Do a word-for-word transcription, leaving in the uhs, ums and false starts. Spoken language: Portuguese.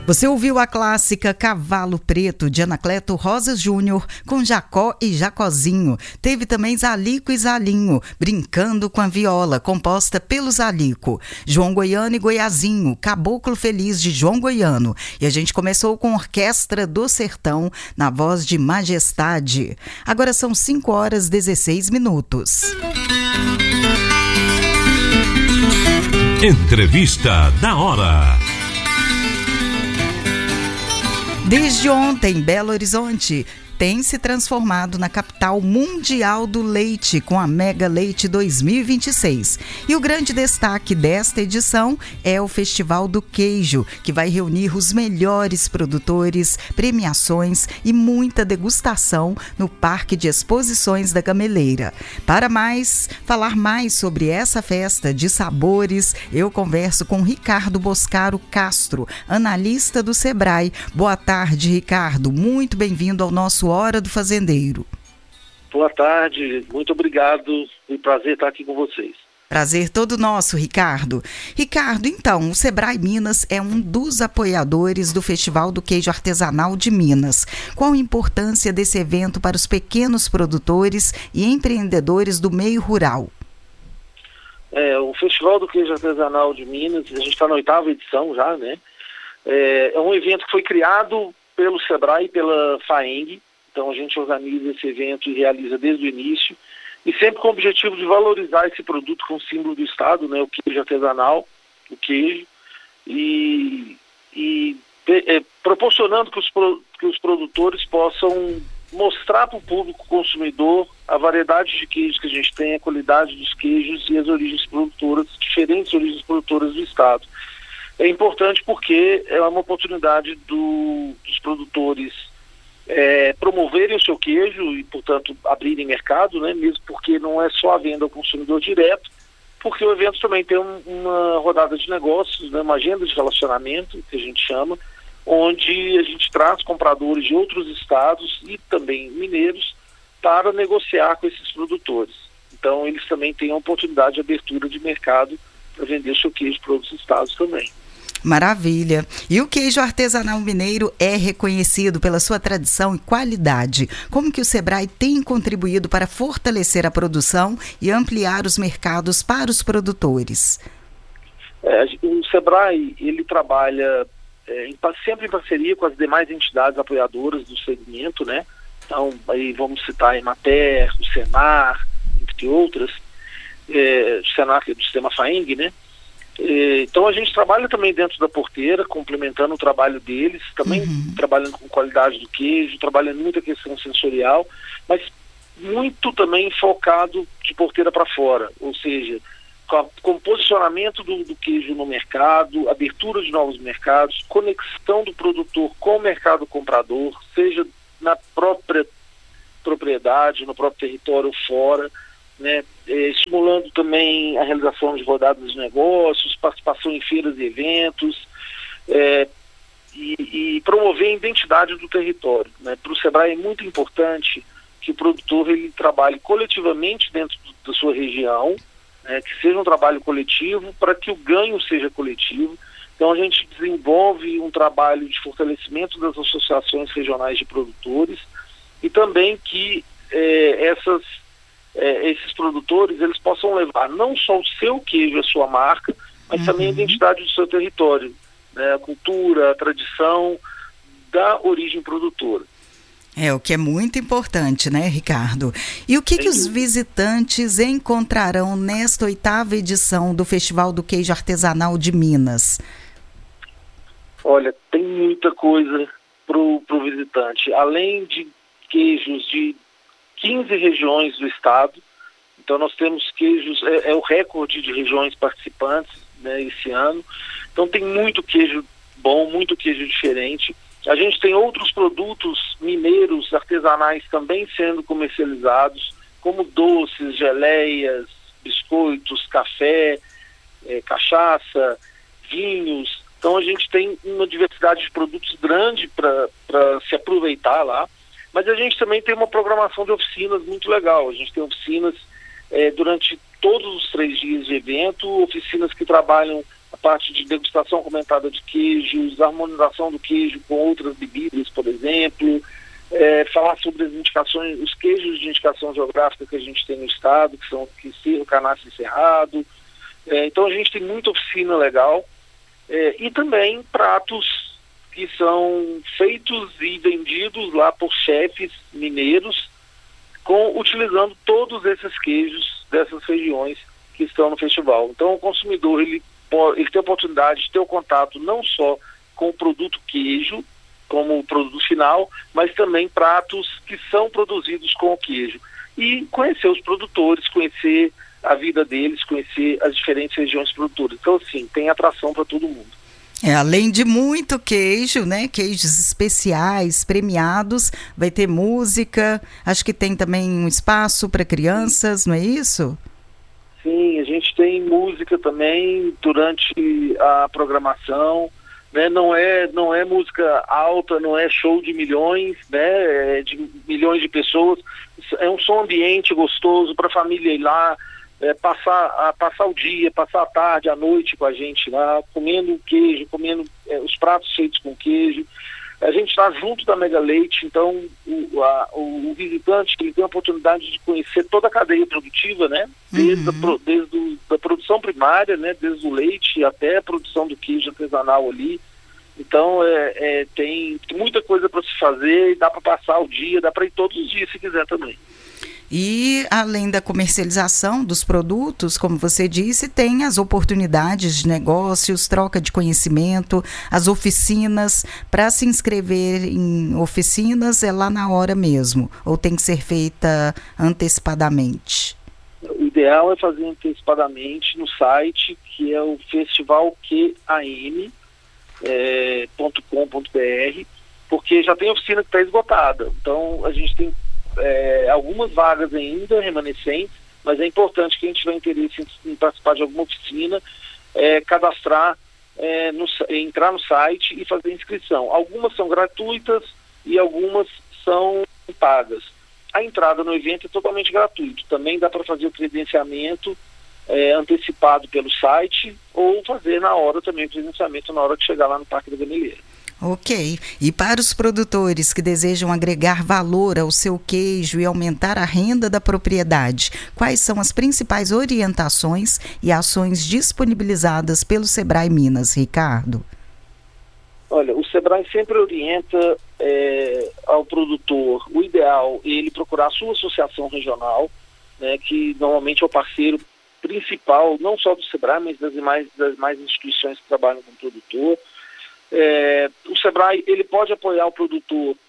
Você ouviu a clássica Cavalo Preto, de Anacleto Rosas Júnior, com Jacó e Jacozinho. Teve também Zalico e Zalinho, Brincando com a Viola, composta pelo Zalico. João Goiano e Goiazinho, Caboclo Feliz, de João Goiano. E a gente começou com Orquestra do Sertão, na voz de Majestade. Agora são cinco horas e dezesseis minutos. Entrevista da hora. Desde ontem, Belo Horizonte tem se transformado na capital mundial do leite, com a Mega Leite dois mil e vinte e seis. E o grande destaque desta edição é o Festival do Queijo, que vai reunir os melhores produtores, premiações e muita degustação no Parque de Exposições da Gameleira. Para mais, falar mais sobre essa festa de sabores, eu converso com Ricardo Boscaro Castro, analista do Sebrae. Boa tarde, Ricardo. Muito bem-vindo ao nosso Hora do Fazendeiro. Boa tarde, muito obrigado, é um prazer estar aqui com vocês. Prazer todo nosso, Ricardo. Ricardo, então, o Sebrae Minas é um dos apoiadores do Festival do Queijo Artesanal de Minas. Qual a importância desse evento para os pequenos produtores e empreendedores do meio rural? É, o Festival do Queijo Artesanal de Minas, a gente está na oitava edição já, né? É, é um evento que foi criado pelo Sebrae e pela FAENG. Então a gente organiza esse evento e realiza desde o início, e sempre com o objetivo de valorizar esse produto com o símbolo do estado, né, o queijo artesanal, o queijo, e, e é, proporcionando que os, que os produtores possam mostrar para o público consumidor a variedade de queijos que a gente tem, a qualidade dos queijos e as origens produtoras, diferentes origens produtoras do estado. É importante porque é uma oportunidade do, dos produtores É, promoverem o seu queijo e, portanto, abrirem mercado, né? Mesmo porque não é só a venda ao consumidor direto, porque o evento também tem um, uma rodada de negócios, né? Uma agenda de relacionamento, que a gente chama, onde a gente traz compradores de outros estados e também mineiros para negociar com esses produtores. Então, eles também têm a oportunidade de abertura de mercado para vender o seu queijo para outros estados também. Maravilha. E o queijo artesanal mineiro é reconhecido pela sua tradição e qualidade. Como que o Sebrae tem contribuído para fortalecer a produção e ampliar os mercados para os produtores? É, o Sebrae, ele trabalha é, em, sempre em parceria com as demais entidades apoiadoras do segmento, né? Então, aí vamos citar a Emater, o Senar, entre outras, é, o Senar, que é do sistema FAENG, né? Então a gente trabalha também dentro da porteira, complementando o trabalho deles, também uhum. trabalhando com qualidade do queijo, trabalhando muita questão sensorial, mas muito também focado de porteira para fora, ou seja, com, a, com o posicionamento do, do queijo no mercado, abertura de novos mercados, conexão do produtor com o mercado comprador, seja na própria propriedade, no próprio território ou fora, né, eh, estimulando também a realização de rodadas de negócios, participação em feiras e eventos, eh, e, e promover a identidade do território, né. Para o Sebrae é muito importante que o produtor ele trabalhe coletivamente dentro do, da sua região, né, que seja um trabalho coletivo para que o ganho seja coletivo. Então a gente desenvolve um trabalho de fortalecimento das associações regionais de produtores e também que eh, essas É, esses produtores eles possam levar não só o seu queijo, a sua marca, mas uhum. também a identidade do seu território, né, a cultura, a tradição da origem produtora. É, o que é muito importante, né, Ricardo? E o que, que os visitantes encontrarão nesta oitava edição do Festival do Queijo Artesanal de Minas? Olha, tem muita coisa para o visitante. Além de queijos de quinze regiões do estado, então nós temos queijos, é, é o recorde de regiões participantes, né, esse ano, então tem muito queijo bom, muito queijo diferente. A gente tem outros produtos mineiros, artesanais também sendo comercializados, como doces, geleias, biscoitos, café, é, cachaça, vinhos. Então a gente tem uma diversidade de produtos grande para se aproveitar lá. Mas a gente também tem uma programação de oficinas muito legal. A gente tem oficinas é, durante todos os três dias de evento, oficinas que trabalham a parte de degustação comentada de queijos, harmonização do queijo com outras bebidas, por exemplo, é, falar sobre as indicações, os queijos de indicação geográfica que a gente tem no estado, que são Quicerro, Canastra e Cerrado. É, então a gente tem muita oficina legal, é, e também pratos que são feitos e vendidos lá por chefes mineiros, com, utilizando todos esses queijos dessas regiões que estão no festival. Então o consumidor ele, ele tem a oportunidade de ter o contato não só com o produto queijo, como o produto final, mas também pratos que são produzidos com o queijo. E conhecer os produtores, conhecer a vida deles, conhecer as diferentes regiões produtoras. Então, assim, tem atração para todo mundo. É, além de muito queijo, né? Queijos especiais, premiados, vai ter música, acho que tem também um espaço para crianças, não é isso? Sim, a gente tem música também durante a programação, né? Não é, não é música alta, não é show de milhões, né? É de milhões de pessoas. É um som ambiente gostoso para a família ir lá, é, passar, a, passar o dia, passar a tarde, a noite com a gente lá, comendo queijo, comendo é, os pratos feitos com queijo. A gente está junto da Mega Leite, então o, a, o, o visitante ele tem a oportunidade de conhecer toda a cadeia produtiva, né? Desde, uhum. a, desde o, da produção primária, né? Desde o leite até a produção do queijo artesanal ali. Então é, é, tem muita coisa para se fazer e dá para passar o dia, dá para ir todos os dias se quiser também. E além da comercialização dos produtos, como você disse, tem as oportunidades de negócios, troca de conhecimento, as oficinas. Para se inscrever em oficinas é lá na hora mesmo, ou tem que ser feita antecipadamente? O ideal é fazer antecipadamente no site, que é o festival q a m ponto com ponto b r, porque já tem oficina que está esgotada. Então a gente tem É, algumas vagas ainda remanescentes, mas é importante quem tiver interesse em, em participar de alguma oficina, é, cadastrar, é, no, entrar no site e fazer inscrição. Algumas são gratuitas e algumas são pagas. A entrada no evento é totalmente gratuito. Também dá para fazer o credenciamento é, antecipado pelo site ou fazer na hora também o credenciamento na hora de chegar lá no Parque da Gameleira. Ok. E para os produtores que desejam agregar valor ao seu queijo e aumentar a renda da propriedade, quais são as principais orientações e ações disponibilizadas pelo Sebrae Minas, Ricardo? Olha, o Sebrae sempre orienta é, ao produtor, o ideal é ele procurar a sua associação regional, né, que normalmente é o parceiro principal, não só do Sebrae, mas das demais, das demais instituições que trabalham com o produtor. É, o Sebrae ele pode apoiar o produtor